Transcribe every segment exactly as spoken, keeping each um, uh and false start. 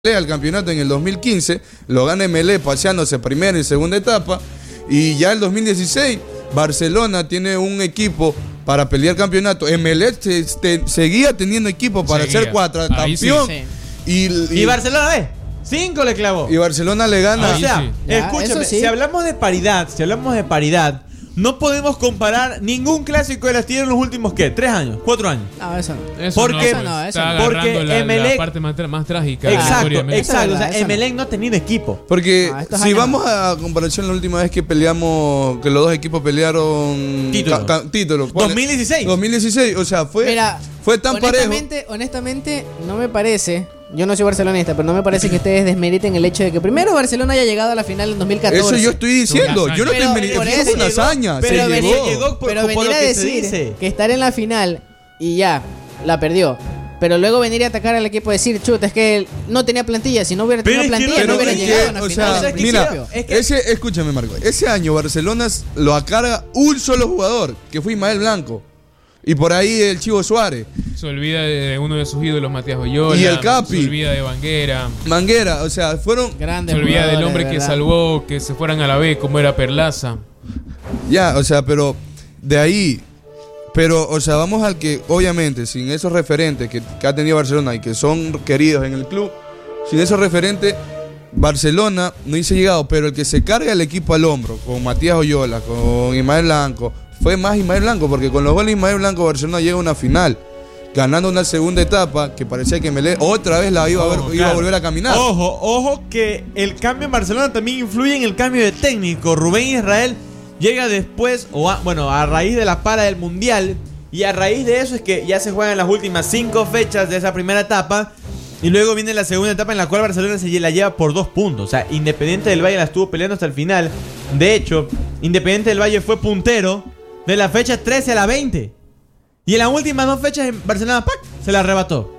al campeonato en el dos mil quince, lo gana M L E paseándose primera y segunda etapa, y ya el dos mil dieciséis Barcelona tiene un equipo para pelear campeonato. M L E se, te, seguía teniendo equipo para seguía. ser cuatro campeón. Sí, sí. Y, y, y Barcelona ve, cinco le clavó. Y Barcelona le gana. O sea, sí. ya, escúchame, sí. si hablamos de paridad, si hablamos de paridad, no podemos comparar ningún clásico de las tierras en los últimos, ¿qué? ¿Tres años? ¿Cuatro años? No, eso no. Eso porque, no, pues, eso no. Porque la, M L E... la parte más, más trágica. Exacto, de la exacto. O sea, M L E no ha tenido equipo. Porque no, si vamos no. a comparación, la última vez que peleamos, que los dos equipos pelearon... Título. Ca, ca, título. dos mil dieciséis. dos mil dieciséis, o sea, fue, Mira, fue tan honestamente, parejo. Honestamente, no me parece... Yo no soy barcelonista, pero no me parece que ustedes desmeriten el hecho de que primero Barcelona haya llegado a la final en dos mil catorce. Eso yo estoy diciendo. Yo no estoy desmeritando. Es una hazaña. Pero, se venir, llegó. llegó por, pero por venir a decir que estar en la final y ya, la perdió. Pero luego venir a atacar al equipo y decir, chuta, es que no tenía plantilla. Si no hubiera tenido plantilla, que no, no hubiera llegado a la o final. Sea, mira, es que ese, escúchame, Marco. Ese año Barcelona lo acarga un solo jugador, que fue Ismael Blanco. Y por ahí el Chivo Suárez. Se olvida de uno de sus ídolos, Matías Oyola. Y el Capi. Se olvida de Banguera. Banguera, o sea, fueron... Grandes se olvida del hombre que ¿verdad? salvó que se fueran a la B, como era Perlaza. Ya, o sea, pero de ahí... Pero, o sea, vamos al que, obviamente, sin esos referentes que, que ha tenido Barcelona y que son queridos en el club, sin esos referentes, Barcelona no hizo llegado, pero el que se carga el equipo al hombro, con Matías Oyola, con Ismael Blanco... Fue más Ismael Blanco, porque con los goles de Ismael Blanco Barcelona llega a una final, ganando una segunda etapa que parecía que M L E otra vez la iba a, ver, oh, iba claro. a volver a caminar. Ojo, ojo que el cambio en Barcelona también influye en el cambio de técnico. Rubén Israel llega después, o a, bueno, a raíz de la para del Mundial, y a raíz de eso es que ya se juegan las últimas cinco fechas de esa primera etapa, y luego viene la segunda etapa en la cual Barcelona se la lleva por dos puntos. O sea, Independiente del Valle la estuvo peleando hasta el final. De hecho, Independiente del Valle fue puntero de la fecha trece a la veinte. Y en las últimas dos fechas en Barcelona, ¡pac!, se la arrebató.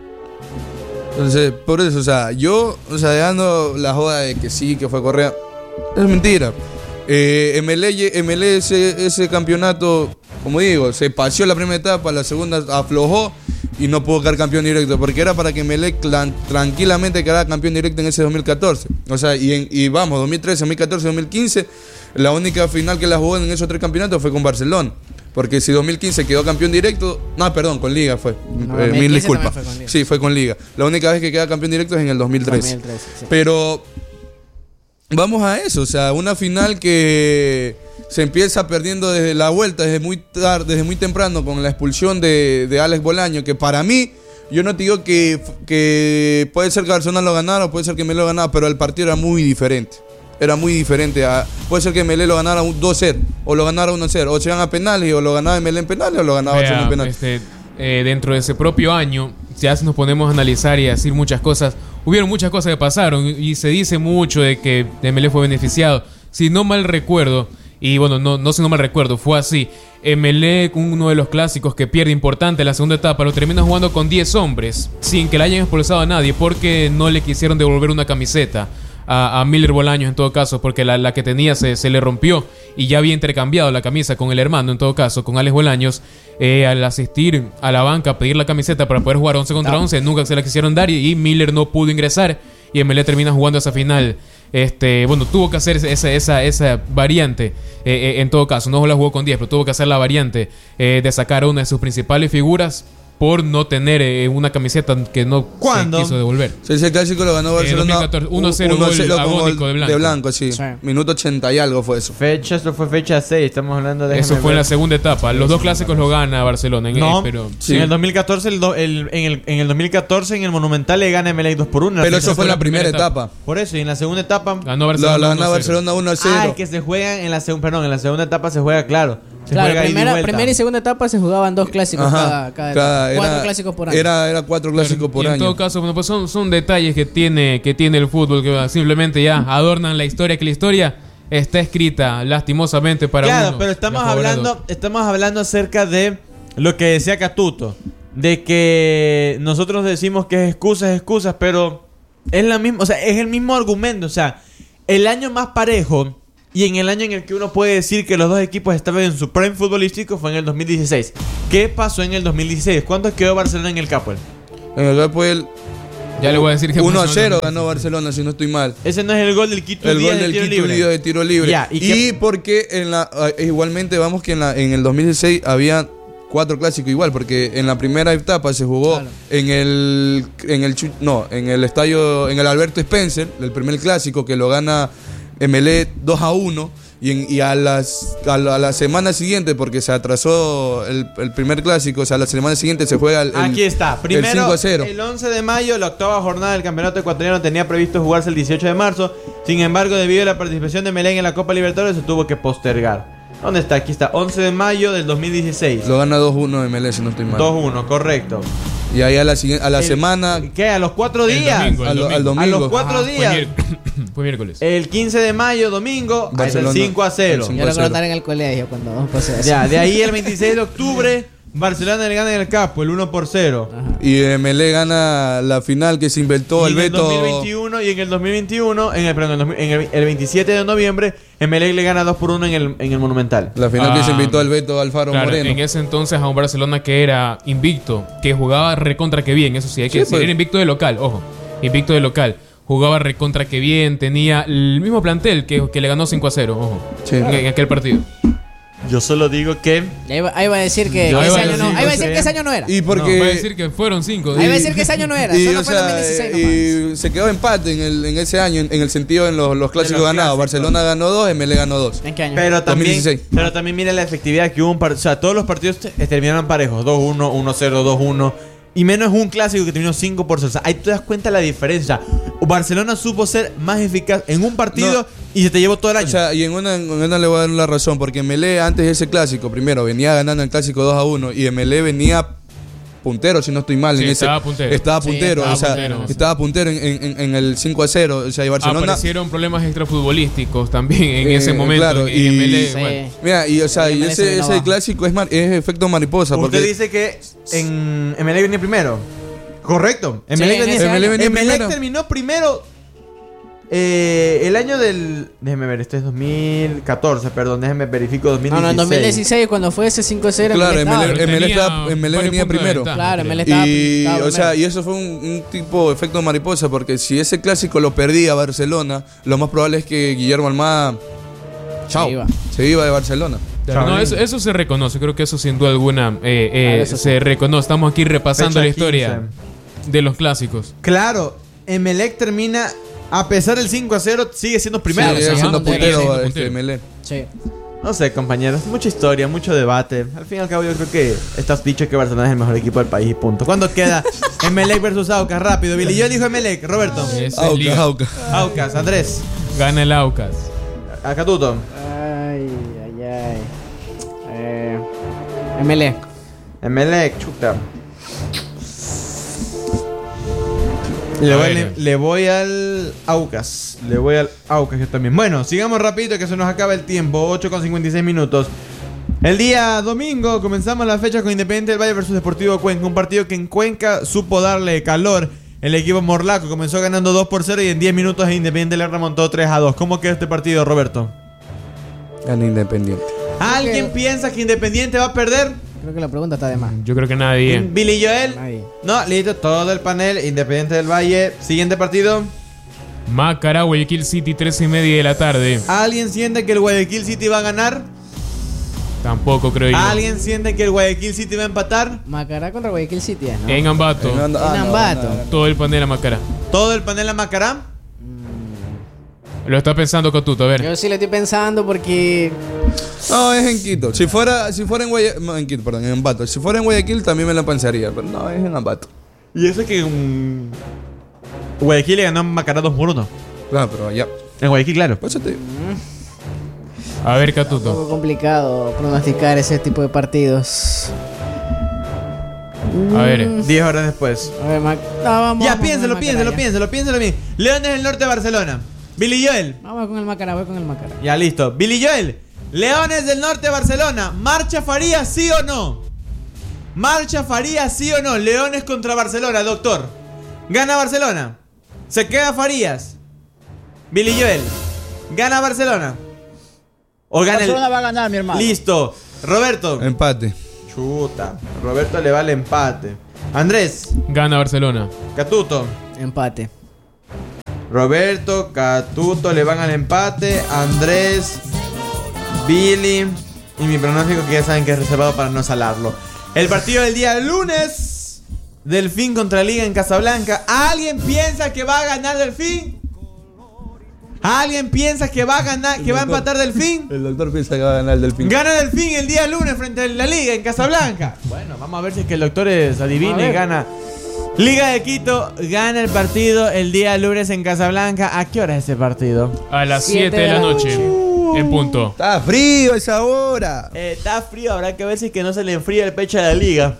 Entonces, por eso, o sea, yo, o sea, dejando la joda de que sí, que fue Correa, es mentira. Eh, M L E, M L E ese, ese campeonato, como digo, se paseó la primera etapa, la segunda aflojó y no pudo quedar campeón directo, porque era para que M L E clan, tranquilamente quedara campeón directo en ese dos mil catorce. O sea, y, en, y vamos, dos mil trece, dos mil catorce, dos mil quince, la única final que la jugó en esos tres campeonatos fue con Barcelona. Porque si dos mil quince quedó campeón directo, no, perdón, con Liga fue. No, eh, mil disculpas. Fue sí, fue con Liga. La única vez que queda campeón directo es en el dos mil trece. dos mil trece sí. Pero vamos a eso, o sea, una final que se empieza perdiendo desde la vuelta, desde muy tarde, desde muy temprano, con la expulsión de, de Alex Bolaño, que para mí, yo no te digo que, que puede ser que Barcelona lo ganara o puede ser que M L E lo ganara, pero el partido era muy diferente. Era muy diferente. A, puede ser que M L E lo ganara dos cero o lo ganara uno cero, o se iban a penales, o lo ganaba M L E en penales, o lo ganaba Barcelona en penales. Este, eh, dentro de ese propio año, ya nos ponemos a analizar y a decir muchas cosas, hubieron muchas cosas que pasaron y se dice mucho de que M L E fue beneficiado. Si no mal recuerdo, y bueno, no, no si no mal recuerdo, fue así. M L E, uno de los clásicos que pierde importante en la segunda etapa, lo termina jugando con diez hombres, sin que le hayan expulsado a nadie, porque no le quisieron devolver una camiseta a, a Miller Bolaños en todo caso, porque la, la que tenía se, se le rompió y ya había intercambiado la camisa con el hermano, en todo caso, con Alex Bolaños. Eh, al asistir a la banca a pedir la camiseta para poder jugar once contra once, nunca se la quisieron dar y, y Miller no pudo ingresar y M L E termina jugando esa final. Este, bueno, tuvo que hacer esa, esa, esa variante, eh, eh, en todo caso, no la jugó con diez, pero tuvo que hacer la variante eh, de sacar a una de sus principales figuras por no tener eh, una camiseta que no ¿Cuándo? se quiso devolver. Sí, ese clásico lo ganó Barcelona eh, uno a cero gol agónico de Blanco. De Blanco, sí. sí. Minuto ochenta y algo fue eso. Fecha, eso fue fecha seis, estamos hablando de... Eso fue ver. en la segunda etapa. Los dos clásicos lo gana Barcelona. En no, el, pero, sí. En el dos mil catorce, el do, el, en, el, en el dos mil catorce en el Monumental le gana M L E dos por uno. Pero eso fue en la primera etapa. etapa. Por eso, y en la segunda etapa... Ganó Barcelona, la, la ganó Barcelona uno a cero. Ah, que se juegan en la segunda... Perdón, en la segunda etapa se juega, claro. Se claro, juega primera, y primera y segunda etapa se jugaban dos clásicos. Ajá, cada, cada, cada cuatro era, clásicos por año. Era, era cuatro clásicos Pero, por y año. En todo caso, bueno, pues son, son detalles que tiene, que tiene el fútbol, que simplemente ya adornan la historia, que la historia está escrita lastimosamente para claro, uno. Pero estamos hablando, estamos hablando acerca de lo que decía Catuto, de que nosotros decimos que es excusas, excusas, pero es la misma, o sea, es el mismo argumento, o sea, el año más parejo y en el año en el que uno puede decir que los dos equipos estaban en su prime futbolístico fue en el dos mil dieciséis. ¿Qué pasó en el dos mil dieciséis? ¿Cuánto quedó Barcelona en el Capuel? En el Capuel Ya le voy a decir que uno a pasó cero en el ganó Barcelona, si no estoy mal. Ese no es el gol del Quito El Díaz gol del tiro Quito libre. Díaz de tiro libre. Ya, ¿y y qué- porque en la, eh, igualmente vamos que en, la, en el dos mil dieciséis había cuatro clásicos igual, porque en la primera etapa se jugó Claro. en el en el chu- no, en el estadio, en el Alberto Spencer, el primer clásico que lo gana M L E dos a uno. Y, en- y a, las, a, la, a la semana siguiente, porque se atrasó el, el primer clásico, o sea, a la semana siguiente se juega el, el- Aquí está. el Primero, cinco a cero. el once de mayo, la octava jornada del campeonato ecuatoriano tenía previsto jugarse el dieciocho de marzo. Sin embargo, debido a la participación de Melén en la Copa Libertadores, se tuvo que postergar. ¿Dónde está? Aquí está. once de mayo del dos mil dieciséis. Lo gana dos uno M L E, si no estoy mal. dos uno, correcto. Y ahí a la, siguiente- a la El- semana, ¿Qué? ¿A los cuatro El días? domingo, el al, al domingo. A los domingo. cuatro Ajá, fue días. mier- Fue miércoles. El quince de mayo, domingo, ahí está el Barcelona, cinco a cero. el cinco Yo a recuerdo cero. estar en el colegio cuando pasó eso. Ya, de ahí el veintiséis de octubre, Barcelona le gana en el Capo, el uno por cero. Ajá. Y M L E gana la final que se inventó Y el en el Beto. dos mil veintiuno y en el dos mil veintiuno, en el, perdón, en el, dos mil- en el, el veintisiete de noviembre, M L E le gana dos por uno en el, en el Monumental. La final que Ah, se invitó el Beto Alfaro Claro, Moreno. en ese entonces a un Barcelona que era invicto, que jugaba recontra que bien, eso sí, hay que Sí, decir, pues. era invicto de local, ojo, invicto de local, jugaba recontra que bien, tenía el mismo plantel que, que le ganó cinco a cero, ojo, Sí. en, en aquel partido. Yo solo digo que Ahí va, ahí va a decir que, Yo que iba ese a año no, decir, ahí va a o decir sea, que ese año no era. Y Ahí porque. Va a decir que fueron cinco. va a decir que ese año no era. y, Solo o fue en sea, dos mil dieciséis eh, nomás. y se quedó empate en, el, en ese año, en, en el sentido en los, los clásicos los ganados. clásicos. Barcelona ganó dos, M L E ganó dos. ¿En qué año? Pero también, dos mil dieciséis. pero también mira la efectividad que hubo un par- o sea, todos los partidos te- terminaron parejos, dos uno, uno cero, dos uno. Y menos un clásico que terminó cinco por cero. O sea, ahí te das cuenta la diferencia. Barcelona supo ser más eficaz en un partido No. y se te llevó todo el año. O sea, y en una, en una le voy a dar la razón, porque M L E antes de ese clásico, primero venía ganando el clásico dos a uno y M L E venía puntero, si no estoy mal. Sí, en ese, estaba puntero. Estaba Sí, puntero, estaba o sea, puntero. estaba puntero en, en- en el cinco a cero. O sea, y Barcelona. Aparecieron problemas extrafutbolísticos también en Eh, ese momento. claro, en y- M L E, Sí. bueno. Mira, y o sea, Y y M L E se ese, vino ese abajo. clásico es, mar- es efecto mariposa. Usted Porque dice que en M L E venía primero. Correcto. Sí, M L E en venía, ese M L E venía M L E primero. terminó primero eh, el año del... Déjeme ver, este es dos mil catorce, perdón, déjeme verifico dos mil No, dieciséis. no, en dos mil dieciséis cuando fue ese cinco a cero. Claro, M L E M L E estaba. M L E Tenía estaba- M L E varios venía puntos de primero. ventaja, Claro, creo. M L E estaba- Y, estaba o sea, primero. y eso fue un, un tipo de efecto mariposa, porque si ese clásico lo perdía Barcelona, lo más probable es que Guillermo Almada chao, Se iba. se iba de Barcelona. Claro, no, eso, eso se reconoce, creo que eso sin duda alguna eh, eh, Claro, eso sí. se reconoce. Estamos aquí repasando Fecha la historia quince. de los clásicos. Claro, Emelec termina, a pesar del cinco a cero, sigue siendo primero. Sigue sí, siendo puntero. puntero, Sigue siendo este, puntero. M L E. Sí. No sé, compañeros, mucha historia, mucho debate. Al fin y al cabo, yo creo que estás dicho que Barcelona es el mejor equipo del país y punto. ¿Cuándo queda Emelec versus Aucas? Rápido, Billy. Yo elijo Emelec, Roberto. Esa es Aucas, liga. Aucas. Aucas, Andrés. Gana el Aucas. Acatuto. Ay, ay, ay. Eh, M L E. Emelec, chuta. Le A voy, ver. le, le voy al Aucas. Le voy al Aucas yo también. Bueno, sigamos rapidito que se nos acaba el tiempo. ocho con cincuenta y seis minutos. El día domingo comenzamos la fecha con Independiente del Valle versus Deportivo Cuenca. Un partido que en Cuenca supo darle calor. El equipo morlaco comenzó ganando dos por cero y en diez minutos Independiente le remontó tres a dos. ¿Cómo quedó este partido, Roberto? Gana Independiente. ¿Alguien que- piensa que Independiente va a perder? Creo que la pregunta está de más. Yo creo que nadie. Billy Joel. Nadie. No, listo, todo el panel. Independiente del Valle. Siguiente partido. Macará, Guayaquil City, tres y media de la tarde. ¿Alguien siente que el Guayaquil City va a ganar? Tampoco creo yo. ¿Alguien siente que el Guayaquil City va a empatar? Macará contra Guayaquil City, ¿no? En Ambato. Eh, no, no, ah, En no, Ambato. no, no. Todo el panel a Macará. ¿Todo el panel a Macará? Lo está pensando Cotuto, a ver. Yo sí lo estoy pensando porque No, es en Quito. Si fuera, si fuera en Guayaquil, en Quito, perdón, en Ambato. Si fuera en Guayaquil también me lo pensaría, pero no, es en Ambato. Y eso es que um, Guayaquil le ganó a Macará dos por uno. Claro, pero ya. En Guayaquil, claro. Por eso te digo. A ver, es un Catuto. poco complicado pronosticar ese tipo de partidos. A ver. Mm, diez horas después. a ver, Mac- no, vamos, Ya, vamos piénselo, con el piénselo, Macará, piénselo, piénselo bien. Leones del Norte de Barcelona. Billy Joel. ya. Vamos con el Macará, voy con el Macará. Ya, listo. Billy Joel. Leones del Norte de Barcelona. ¿Marcha Farías, sí o no? ¿Marcha Farías, sí o no? Leones contra Barcelona, doctor. ¿Gana Barcelona? ¿Se queda Farías? Billy Joel. ¿Gana Barcelona? ¿O gana Barcelona el... va a ganar, mi hermano. Listo. Roberto. Empate. Chuta. Roberto le va el empate. Andrés. Gana Barcelona. Catuto. Empate. Roberto, Catuto le van al empate. Andrés, Billy y mi pronóstico que ya saben que es reservado para no salarlo. El partido del día lunes, Delfín contra Liga en Casablanca. ¿Alguien piensa que va a ganar Delfín? ¿Alguien piensa que va a ganar, que va a empatar Delfín? El doctor piensa que va a ganar el Delfín. Gana Delfín el día lunes frente a la Liga en Casablanca. Bueno, vamos a ver si es que el doctor es adivina y gana. Liga de Quito gana el partido el día lunes en Casablanca. ¿A qué hora es ese partido? A las siete de la noche. En punto. Está frío esa hora. Eh, está frío, habrá que ver si es que no se le enfría el pecho a la Liga.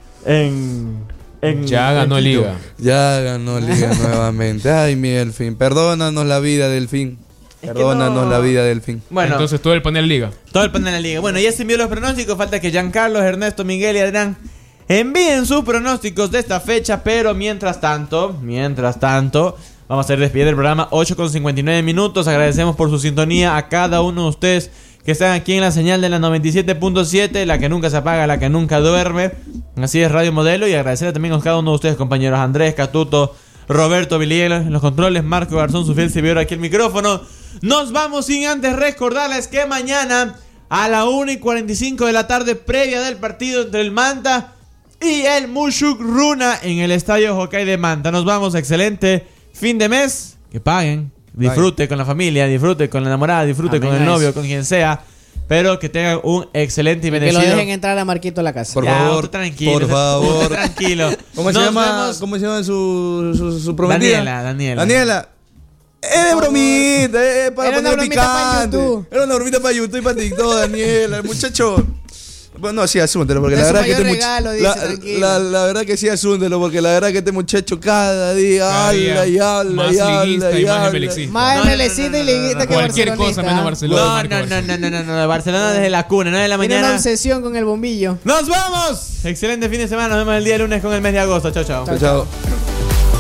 En... en ya ganó en Liga. Ya ganó Liga nuevamente. Ay, mi Delfín. Perdónanos la vida, Delfín. Perdónanos no. la vida, Delfín. Bueno, entonces todo el panel Liga. todo el panel de la Liga. Bueno, ya se envió los pronósticos. Falta que Giancarlo, Ernesto, Miguel y Adrián envíen sus pronósticos de esta fecha. Pero mientras tanto, mientras tanto, vamos a ir despidiendo el programa. Ocho con cincuenta y nueve minutos. Agradecemos por su sintonía a cada uno de ustedes que están aquí en la señal de la noventa y siete punto siete, la que nunca se apaga, la que nunca duerme. Así es Radio Modelo. Y agradecer también a cada uno de ustedes, compañeros. Andrés, Catuto, Roberto, Biliel en los controles, Marco Garzón, su fiel servidor aquí el micrófono. Nos vamos sin antes recordarles que mañana a la una y cuarenta y cinco de la tarde, previa del partido entre el Manta y el Mushuk Runa en el Estadio Hokkaido de Manta. Nos vamos, excelente fin de mes, que paguen, disfrute con la familia, disfrute con la enamorada, disfrute Amén con el a novio, eso. con quien sea, pero que tengan un excelente y Que bendecido. lo dejen entrar a Marquito a la casa. Por Ya, favor, usted tranquilo, por usted- favor. usted tranquilo. ¿Cómo se Nos llama? vemos. ¿Cómo se llama su, su, su prometida? Daniela, Daniela. Daniela. Es de bromita, es para Era una poner bromita para picante. YouTube. Era una bromita para YouTube y para TikTok, Daniela. El muchacho. Bueno, sí, asúntelo, porque Es la su verdad que este mayor muchacho. regalo, dice, La, tranquilo. la, la verdad que sí, asúntelo, porque la verdad que este muchacho cada día Cada día habla y habla más y habla liguista y y más habla. memelexista. Más No, no, MLCista no, no, y no, liguista no, que Cualquier cosa barcelonista. menos Barcelona. No, Marco no, no, Barcelona. no, no, no, no, Barcelona desde la cuna, nueve de la Tiene una mañana. obsesión con el bombillo. ¡Nos vamos! Excelente fin de semana, nos vemos el día lunes con el mes de agosto. Chao, chao. Chao, chao.